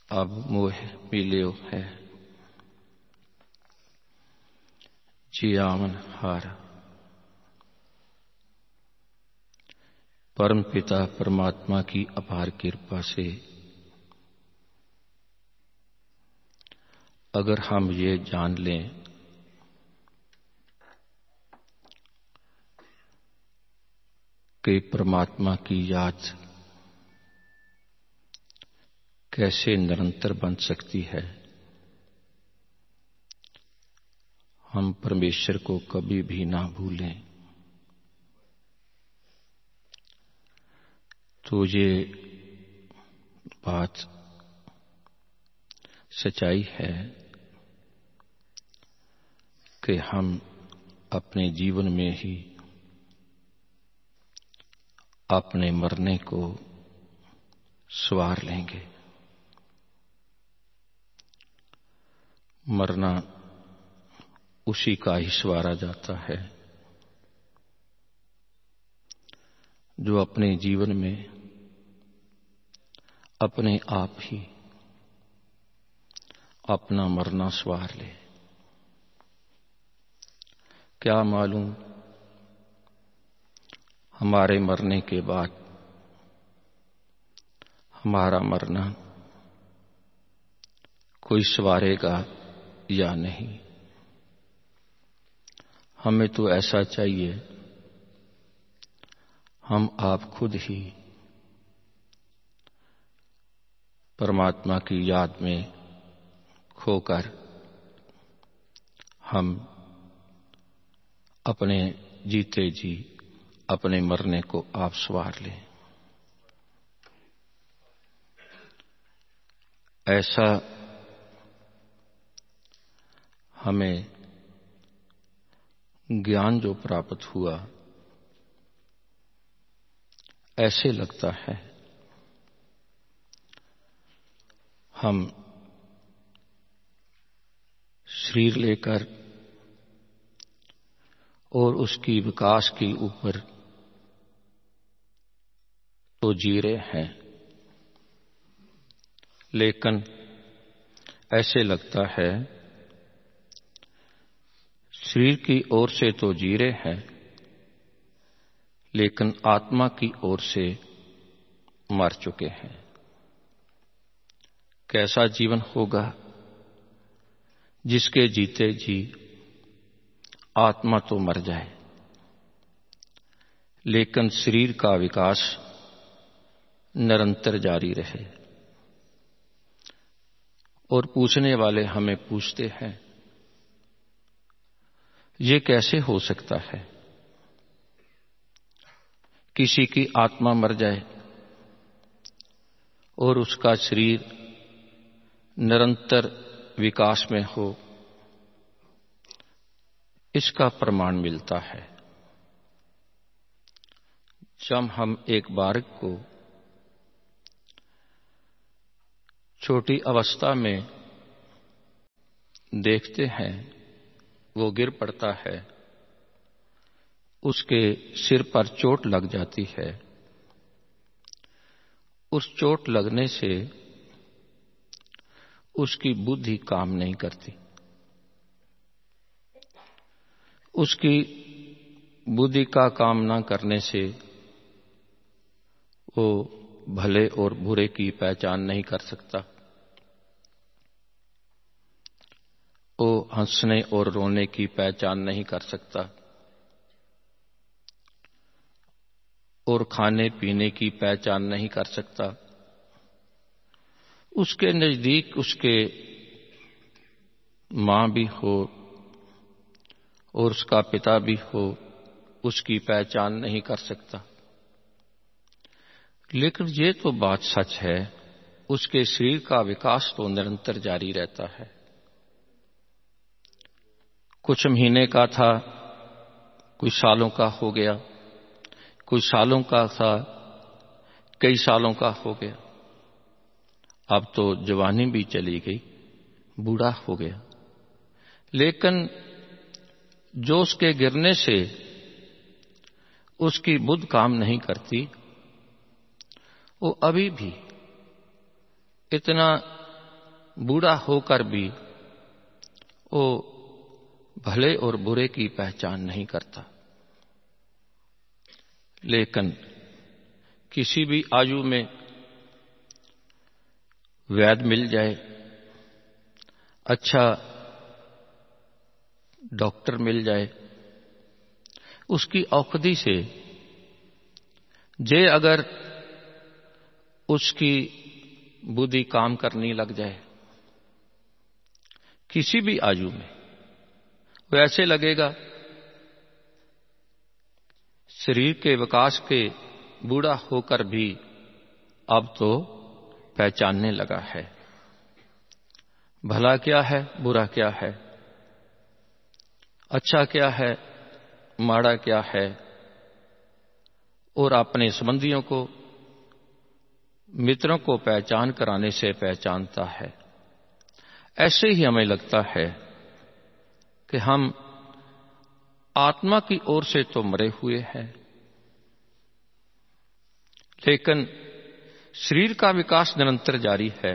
अब मोह मिल्यो है जियावन हार। परम पिता परमात्मा की अपार कृपा से अगर हम ये जान लें कि परमात्मा की याद कैसे निरंतर बन सकती है, हम परमेश्वर को कभी भी ना भूलें, तो ये बात सच्चाई है कि हम अपने जीवन में ही अपने मरने को सवार लेंगे। मरना उसी का ही सवारा जाता है जो अपने जीवन में अपने आप ही अपना मरना सवार ले। क्या मालूम हमारे मरने के बाद हमारा मरना कोई सवारेगा या नहीं। हमें तो ऐसा चाहिए हम आप खुद ही परमात्मा की याद में खोकर हम अपने जीते जी अपने मरने को आप सवार लें। ऐसा हमें ज्ञान जो प्राप्त हुआ, ऐसे लगता है हम शरीर लेकर और उसकी विकास के ऊपर तो जी रहे हैं, लेकिन ऐसे लगता है शरीर की ओर से तो जी रहे हैं, लेकिन आत्मा की ओर से मर चुके हैं। कैसा जीवन होगा जिसके जीते जी आत्मा तो मर जाए, लेकिन शरीर का विकास निरंतर जारी रहे। और पूछने वाले हमें पूछते हैं ये कैसे हो सकता है किसी की आत्मा मर जाए और उसका शरीर निरंतर विकास में हो। इसका प्रमाण मिलता है जब हम एक बालक को छोटी अवस्था में देखते हैं, वो गिर पड़ता है, उसके सिर पर चोट लग जाती है। उस चोट लगने से उसकी बुद्धि काम नहीं करती। उसकी बुद्धि का काम न करने से वो भले और बुरे की पहचान नहीं कर सकता। वो हंसने और रोने की पहचान नहीं कर सकता और खाने पीने की पहचान नहीं कर सकता। उसके नजदीक उसके मां भी हो और उसका पिता भी हो, उसकी पहचान नहीं कर सकता। लेकिन ये तो बात सच है, उसके शरीर का विकास तो निरंतर जारी रहता है। कुछ महीने का था, कुछ सालों का हो गया, कुछ सालों का था, कई सालों का हो गया। अब तो जवानी भी चली गई, बूढ़ा हो गया। लेकिन जो उसके गिरने से उसकी बुद्धि काम नहीं करती, वो अभी भी इतना बूढ़ा होकर भी वो भले और बुरे की पहचान नहीं करता। लेकिन किसी भी आयु में वैद्य मिल जाए, अच्छा डॉक्टर मिल जाए, उसकी औषधि से जे अगर उसकी बुद्धि काम करनी लग जाए, किसी भी आयु में, वो ऐसे लगेगा शरीर के विकास के बूढ़ा होकर भी अब तो पहचानने लगा है भला क्या है, बुरा क्या है, अच्छा क्या है, माड़ा क्या है, और अपने संबंधियों को, मित्रों को पहचान कराने से पहचानता है। ऐसे ही हमें लगता है कि हम आत्मा की ओर से तो मरे हुए हैं, लेकिन शरीर का विकास निरंतर जारी है।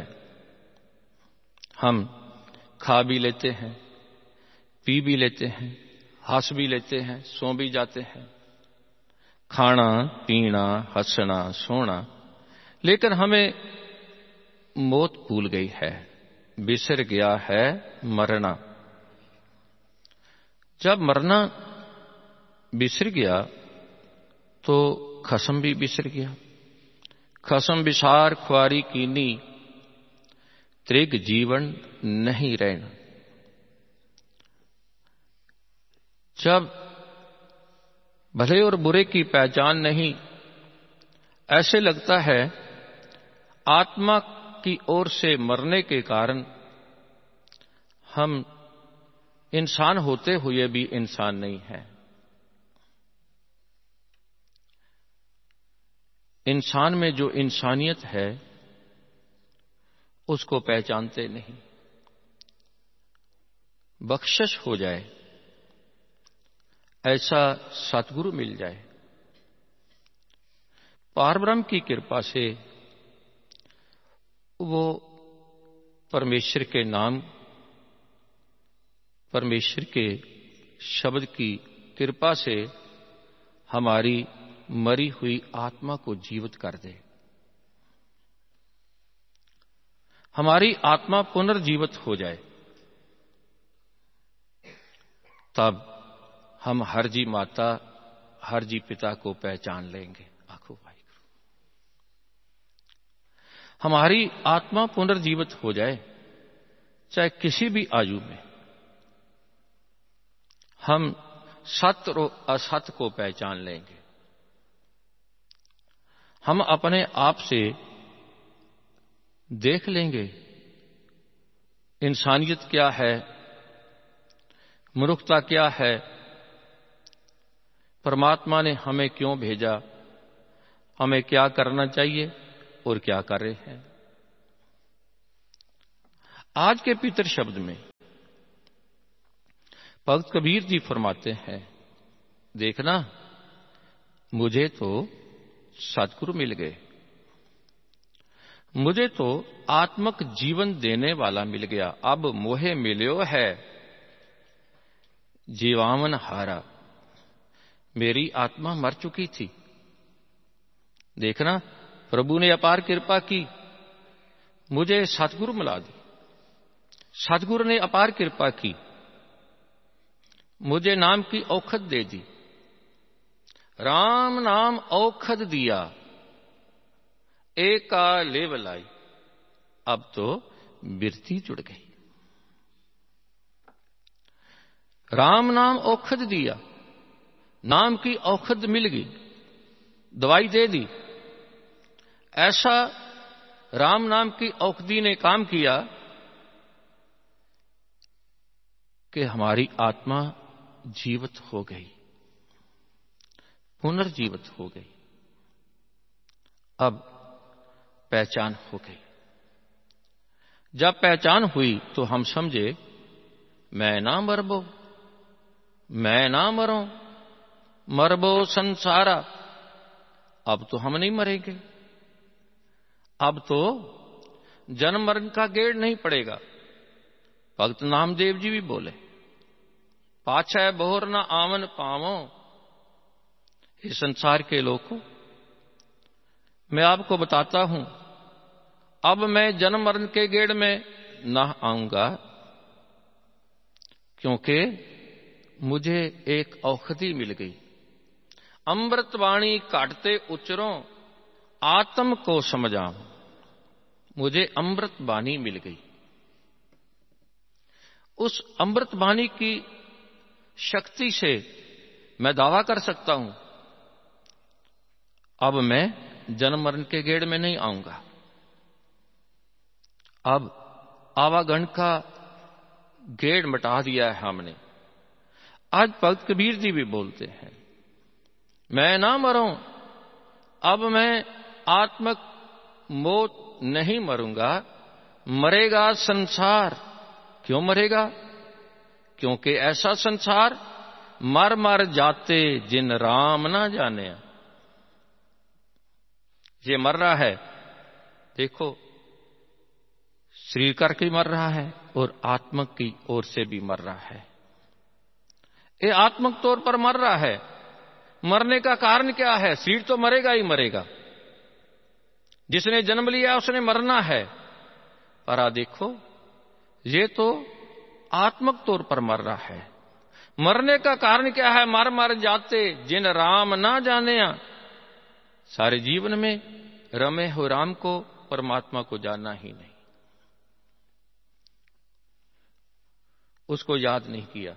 हम खा भी लेते हैं, पी भी लेते हैं, हंस भी लेते हैं, सो भी जाते हैं, खाना पीना हंसना सोना, लेकिन हमें मौत भूल गई है, बिसर गया है मरना। जब मरना बिसर गया तो खसम भी बिसर गया। खसम विसार ख्वारी कीनी, त्रिग जीवन नहीं रहना। जब भले और बुरे की पहचान नहीं, ऐसे लगता है आत्मा की ओर से मरने के कारण हम इंसान होते हुए भी इंसान नहीं हैं। इंसान में जो इंसानियत है उसको पहचानते नहीं। बख्शिश हो जाए, ऐसा सतगुरु मिल जाए, पारब्रह्म की कृपा से वो परमेश्वर के नाम, परमेश्वर के शब्द की कृपा से हमारी मरी हुई आत्मा को जीवित कर दे, हमारी आत्मा पुनर्जीवित हो जाए, तब हम हरजी माता हरजी पिता को पहचान लेंगे। आखो भाई, हमारी आत्मा पुनर्जीवित हो जाए, चाहे किसी भी आयु में, हम सत्य और असत्य को पहचान लेंगे। हम अपने आप से देख लेंगे इंसानियत क्या है, मनुष्यता क्या है, परमात्मा ने हमें क्यों भेजा, हमें क्या करना चाहिए और क्या कर रहे हैं। आज के पितर शब्द में भक्त कबीर जी फरमाते हैं, देखना मुझे तो सतगुरु मिल गए, मुझे तो आत्मक जीवन देने वाला मिल गया। अब मोहे मिल्यो है जीवावन हारा। मेरी आत्मा मर चुकी थी, देखना प्रभु ने अपार कृपा की, मुझे सतगुरु मिला दी। सतगुरु ने अपार कृपा की, मुझे नाम की औखद दे दी। राम नाम औखद दिया, एका लेव लाई। अब तो बिरती जुड़ गई। राम नाम औखद दिया, नाम की औखद मिल गई, दवाई दे दी। ऐसा राम नाम की औखदी ने काम किया कि हमारी आत्मा जीवित हो गई, पुनर्जीवित हो गई। अब पहचान हो गई। जब पहचान हुई तो हम समझे मैं ना मरबो, मैं ना मरूं, मरबो संसारा। अब तो हम नहीं मरेंगे, अब तो जन्म मरण का गेड़ नहीं पड़ेगा। भक्त नामदेव जी भी बोले, पाछै बोहर न आवन पावो। इस संसार के लोगों, मैं आपको बताता हूं, अब मैं जन्म मरण के गेड़ में न आऊंगा, क्योंकि मुझे एक औषधि मिल गई। अमृतवाणी काटते उच्चरों, आत्म को समझाऊं। मुझे अमृत वाणी मिल गई। उस अमृत वाणी की शक्ति से मैं दावा कर सकता हूं, अब मैं जन्म मरण के गेड़ में नहीं आऊंगा। अब आवागमन का गेड़ मिटा दिया है हमने। आज भक्त कबीर जी भी बोलते हैं, मैं ना मरूं, अब मैं आत्मक मौत नहीं मरूंगा, मरेगा संसार। क्यों मरेगा? क्योंकि ऐसा संसार मर मर जाते जिन राम ना जाने। ये मर रहा है, देखो, शरीर करके मर रहा है और आत्मक की ओर से भी मर रहा है। ये आत्मक तौर पर मर रहा है। मरने का कारण क्या है? शरीर तो मरेगा ही मरेगा। जिसने जन्म लिया उसने मरना है। पर आ देखो, ये तो आत्मक तौर पर मर रहा है। मरने का कारण क्या है? मर मर जाते जिन राम ना जाने। सारे जीवन में रमे हो राम को, परमात्मा को जानना ही नहीं, उसको याद नहीं किया।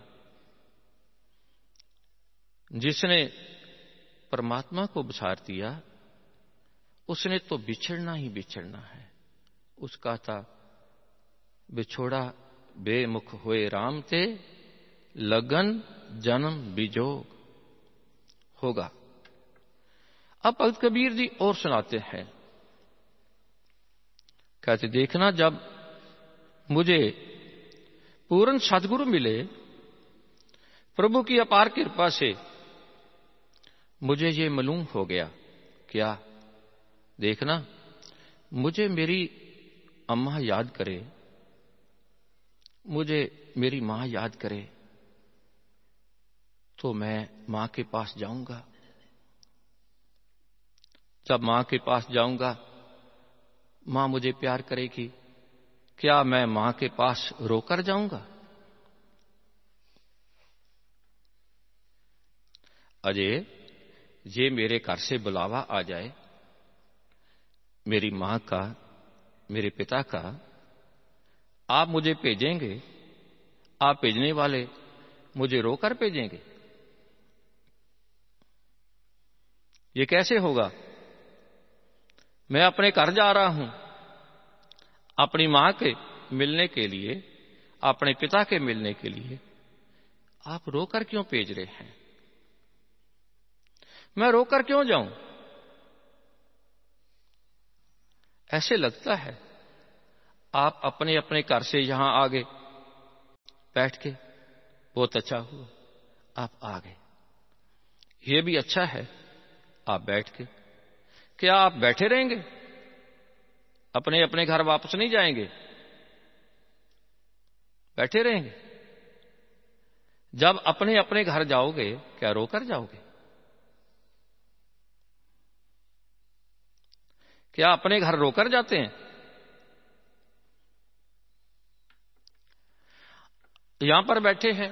जिसने परमात्मा को विसार दिया उसने तो बिछड़ना ही बिछड़ना है। उसका था, बिछोड़ा बेमुख हुए राम ते, लगन जन्म बिजोग होगा। अब भक्त कबीर जी और सुनाते हैं, कहते, देखना, जब मुझे पूर्ण सदगुरु मिले, प्रभु की अपार कृपा से मुझे ये मालूम हो गया। क्या? देखना, मुझे मेरी अम्मा याद करे, मुझे मेरी मां याद करे, तो मैं मां के पास जाऊंगा। जब मां के पास जाऊंगा, मां मुझे प्यार करेगी। क्या मैं मां के पास रोकर जाऊंगा? अजय, ये मेरे घर से बुलावा आ जाए, मेरी मां का, मेरे पिता का, आप मुझे भेजेंगे? आप भेजने वाले मुझे रोकर भेजेंगे? ये कैसे होगा? मैं अपने घर जा रहा हूं अपनी मां के मिलने के लिए, अपने पिता के मिलने के लिए, आप रोकर क्यों भेज रहे हैं? मैं रोकर क्यों जाऊं? ऐसे लगता है आप अपने अपने घर से यहां आ गए, बैठ के, बहुत अच्छा हुआ आप आ गए। ये भी अच्छा है आप बैठ के। क्या आप बैठे रहेंगे? अपने अपने घर वापस नहीं जाएंगे? बैठे रहेंगे? जब अपने अपने घर जाओगे, क्या रोकर जाओगे? क्या अपने घर रोकर जाते हैं? यहां पर बैठे हैं,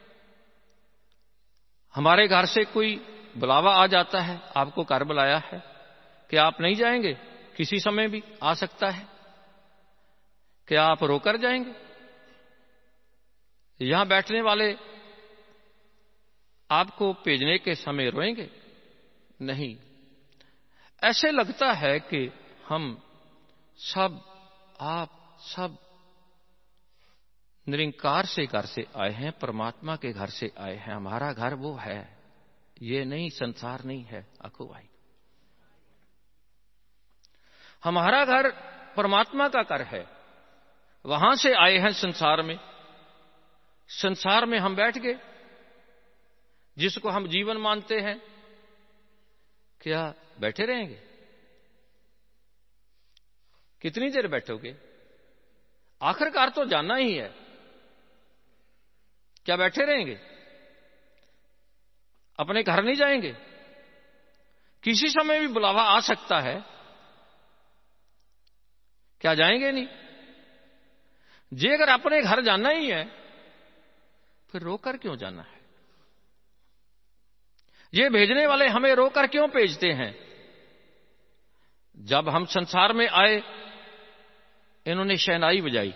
हमारे घर से कोई बुलावा आ जाता है, आपको घर बुलाया है, क्या आप नहीं जाएंगे? किसी समय भी आ सकता है। क्या आप रोकर जाएंगे? यहां बैठने वाले आपको भेजने के समय रोएंगे? नहीं। ऐसे लगता है कि हम सब, आप सब निरंकार से घर से आए हैं, परमात्मा के घर से आए हैं। हमारा घर वो है, ये नहीं, संसार नहीं है। आखो भाई, हमारा घर परमात्मा का घर है। वहां से आए हैं संसार में। संसार में हम बैठ गए, जिसको हम जीवन मानते हैं। क्या बैठे रहेंगे? कितनी देर बैठोगे? आखिरकार तो जाना ही है। क्या बैठे रहेंगे? अपने घर नहीं जाएंगे? किसी समय भी बुलावा आ सकता है, क्या जाएंगे नहीं? जे अगर अपने घर जाना ही है फिर रोकर क्यों जाना है? ये भेजने वाले हमें रोकर क्यों भेजते हैं? जब हम संसार में आए इन्होंने शहनाई बजाई,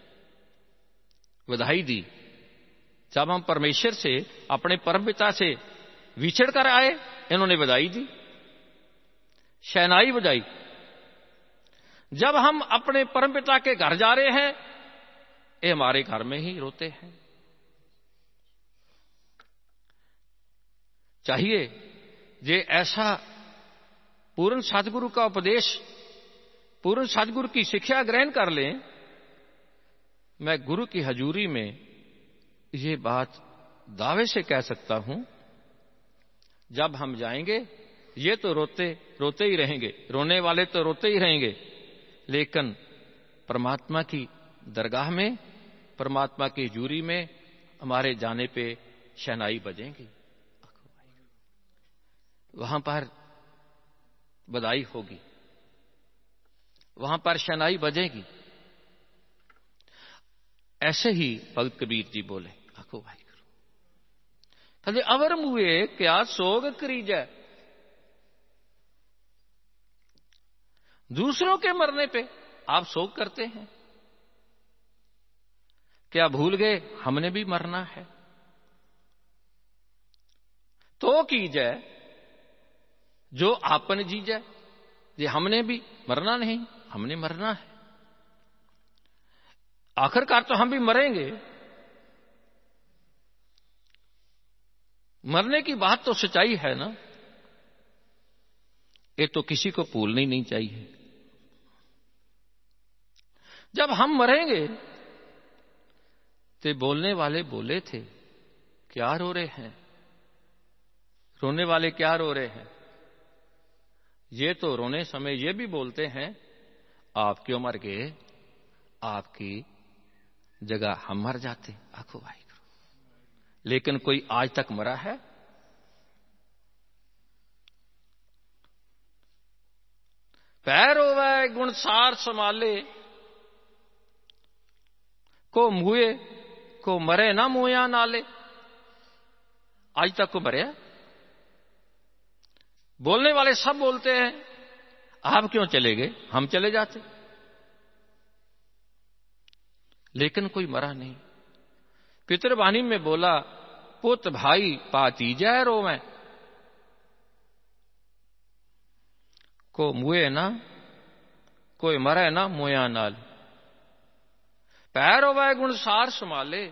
बधाई दी। जब हम परमेश्वर से, अपने परमपिता से विछड़ कर आए, इन्होंने बधाई दी, शहनाई बजाई। जब हम अपने परमपिता के घर जा रहे हैं, ये हमारे घर में ही रोते हैं। चाहिए जे ऐसा पूर्ण सतगुरु का उपदेश, पूर्ण सतगुरु की शिक्षा ग्रहण कर लें। मैं गुरु की हजूरी में ये बात दावे से कह सकता हूं, जब हम जाएंगे ये तो रोते रोते ही रहेंगे, रोने वाले तो रोते ही रहेंगे, लेकिन परमात्मा की दरगाह में, परमात्मा की हजूरी में हमारे जाने पे शहनाई बजेंगी। वहां पर बधाई होगी, वहां पर शहनाई बजेगी। ऐसे ही भगत कबीर जी बोले, आखो भाई करो कदे अवर मुए क्या सोग करीजै। दूसरों के मरने पे आप शोक करते हैं, क्या भूल गए हमने भी मरना है? तो कीजै जो आपन जीजै। ये हमने भी मरना नहीं, हमने मरना है। आखिरकार तो हम भी मरेंगे। मरने की बात तो सच्चाई है ना, ये तो किसी को भूलनी नहीं चाहिए। जब हम मरेंगे तो बोलने वाले बोले थे, क्या रो रहे हैं? रोने वाले क्या रो रहे हैं? ये तो रोने समय ये भी बोलते हैं, आप क्यों मर गए, आपकी जगह हम मर जाते। आखो भाई करो, लेकिन कोई आज तक मरा है? पैर होवे गुणसार संभाले, को मुए को मरे ना मुया नाले। आज तक को मरे? बोलने वाले सब बोलते हैं, आप क्यों चले गए, हम चले जाते, लेकिन कोई मरा नहीं। पितरवाणी में बोला, पुत भाई पातीजै रोवें, को मुए ना कोई मरे ना मुया नाल। पैर होवे गुणसार संभाले।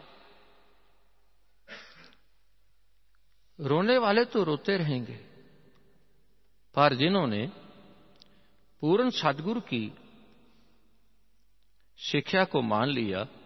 रोने वाले तो रोते रहेंगे, पर जिन्होंने पूर्ण सद्गुरु की शिक्षा को मान लिया,